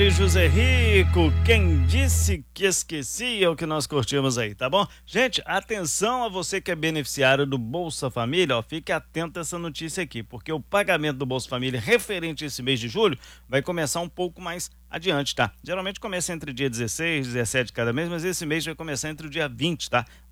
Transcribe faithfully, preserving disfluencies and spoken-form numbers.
Pobre José Rico, quem disse que esquecia o que nós curtimos aí, tá bom? Gente, atenção a você que é beneficiário do Bolsa Família, ó, fique atento a essa notícia aqui, porque o pagamento do Bolsa Família referente a esse mês de julho vai começar um pouco mais adiante, tá? Geralmente começa entre dia dezesseis, dezessete de cada mês, mas esse mês vai começar entre o dia vinte, tá?